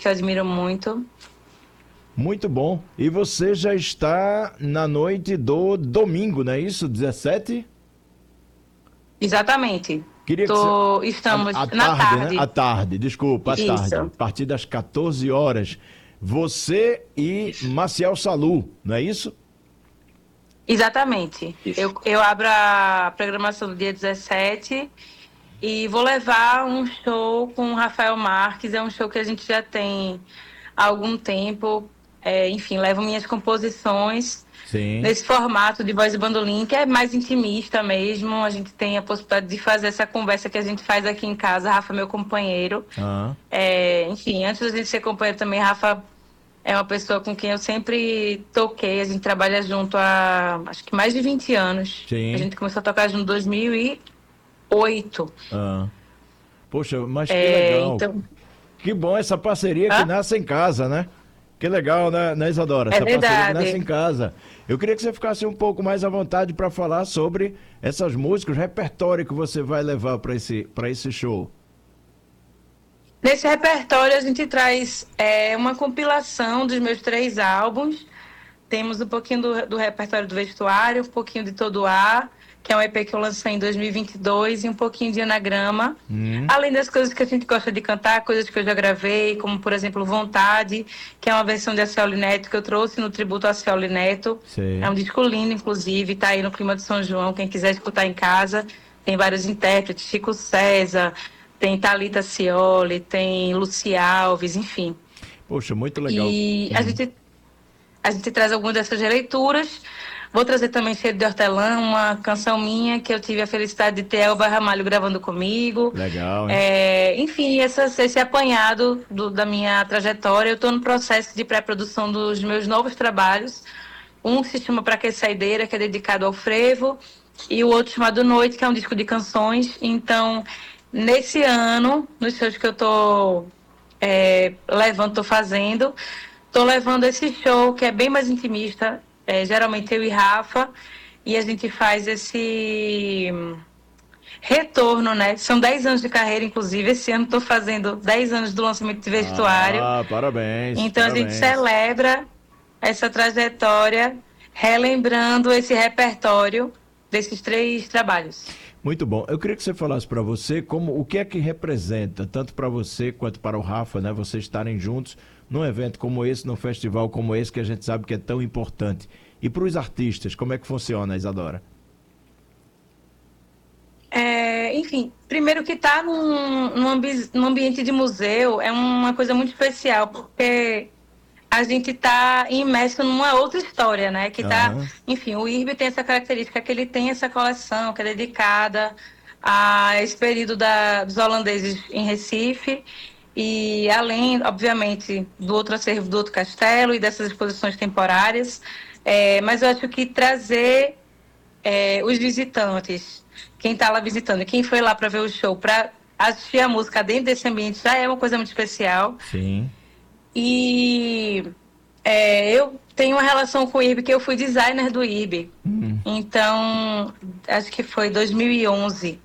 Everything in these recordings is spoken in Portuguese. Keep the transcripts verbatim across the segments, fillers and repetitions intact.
que eu admiro muito. Muito bom. E você já está na noite do domingo, não é isso? dezessete? Exatamente. Queria que você... Tô, estamos À à na tarde, né? À tarde. tarde, desculpa, à tarde. Isso. A partir das quatorze horas. Você e Maciel Salu, não é isso? Exatamente. Eu, eu abro a programação do dia dezessete e vou levar um show com o Rafael Marques. É um show que a gente já tem há algum tempo. É, enfim, levo minhas composições Sim. nesse formato de voz e bandolim, que é mais intimista mesmo. A gente tem a possibilidade de fazer essa conversa que a gente faz aqui em casa. Rafa, meu companheiro. Ah, É, enfim, antes da gente ser companheiro também, Rafa é uma pessoa com quem eu sempre toquei. A gente trabalha junto há acho que mais de vinte anos. A sim. gente começou a tocar junto em dois mil e oito. Ah. Poxa, mas que É, legal. então, Que bom essa parceria que hã? nasce em casa, né? Que legal, né, né, Isadora? É Essa parceria que nasce em verdade. casa. Eu queria que você ficasse um pouco mais à vontade para falar sobre essas músicas, o repertório que você vai levar para esse, para esse show. Nesse repertório a gente traz é, uma compilação dos meus três álbuns. Temos um pouquinho do, do repertório do vestuário, um pouquinho de Todo Ar, que é um E P que eu lancei em dois mil e vinte e dois, e vinte e dois, e um pouquinho de Anagrama. Hum, Além das coisas que a gente gosta de cantar, coisas que eu já gravei, como, por exemplo, Vontade, que é uma versão de Alcioli Neto, que eu trouxe no tributo a Alcioli Neto. É sei. um disco lindo, inclusive, tá aí no clima de São João, quem quiser escutar em casa. Tem vários intérpretes, Chico César, tem Thalita Scioli, tem Luci Alves, enfim. Poxa, muito legal. E a Hum, gente a gente traz algumas dessas releituras. Vou trazer também Cheiro de Hortelã, uma canção minha que eu tive a felicidade de ter Elba Ramalho gravando comigo. legal, hein? É, enfim, essa, esse apanhado do, da minha trajetória. Eu estou no processo de pré-produção dos meus novos trabalhos. Um se chama Pra Que Saideira, que é dedicado ao frevo, e o outro chamado Noite, que é um disco de canções. Então, nesse ano, nos shows que eu estou é, levando, estou fazendo, estou levando esse show que é bem mais intimista, é, geralmente eu e Rafa, e a gente faz esse retorno, né? São dez anos de carreira, inclusive. Esse ano estou fazendo dez anos do lançamento de vestuário. Ah, parabéns, Então a gente parabéns. celebra essa trajetória, relembrando esse repertório desses três trabalhos. Muito bom. Eu queria que você falasse para você como o que é que representa, tanto para você quanto para o Rafa, né? Vocês estarem juntos num evento como esse, num festival como esse, que a gente sabe que é tão importante. E para os artistas, como é que funciona, Isadora? É, enfim, primeiro que estar num, num, ambi num ambiente de museu é uma coisa muito especial, porque a gente está imerso numa outra história, né? Que tá, Aham. enfim, o I R B tem essa característica que ele tem essa coleção que é dedicada a esse período da, dos holandeses em Recife e além, obviamente, do outro acervo do outro castelo e dessas exposições temporárias, é, mas eu acho que trazer é, os visitantes, quem está lá visitando, quem foi lá para ver o show, para assistir a música dentro desse ambiente já é uma coisa muito especial. Sim. E é, eu tenho uma relação com o I R B, que eu fui designer do I R B. Hum. Então, acho que foi dois mil e onze.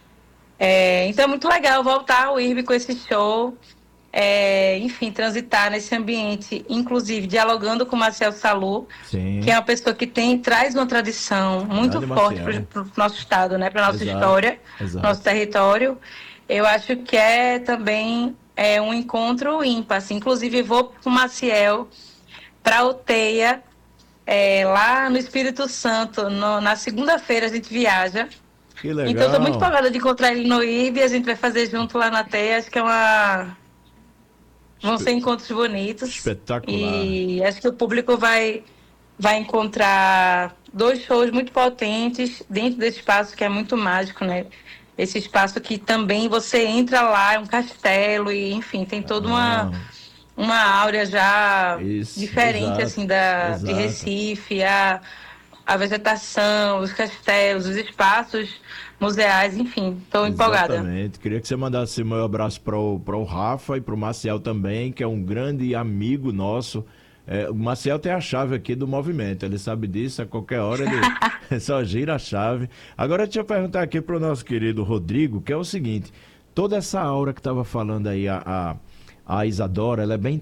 É, então é muito legal voltar ao I R B com esse show. É, enfim, transitar nesse ambiente, inclusive dialogando com o Marcel Salou, que é Sim. uma pessoa que tem, traz uma tradição muito Grande forte Maciel. para o nosso estado, né, para a nossa Exato. história, nosso Exato. território. Eu acho que é também é, um encontro ímpar. Assim. Inclusive, vou com o Maciel para Alteia, é, lá no Espírito Santo. No, na segunda-feira a gente viaja. Que Então, estou muito legal. empolgada de encontrar ele no I R B e a gente vai fazer junto lá na Teia. Acho que é uma vão ser Espe- encontros bonitos espetacular. e acho que o público vai, vai encontrar dois shows muito potentes dentro desse espaço que é muito mágico, né? Esse espaço que também você entra lá, é um castelo e, enfim, tem toda uma, Ah, uma áurea já isso, diferente, exato. assim, da, de Exato. Recife, a, a vegetação, os castelos, os espaços museais, enfim, estou empolgada. Exatamente. Queria que você mandasse meu abraço para o, para o Rafa e para o Maciel também, que é um grande amigo nosso. É, o Maciel tem a chave aqui do movimento, ele sabe disso, a qualquer hora ele só gira a chave. Agora deixa eu perguntar aqui para o nosso querido Rodrigo, que é o seguinte, toda essa aura que estava falando aí a, a, a Isadora, ela é bem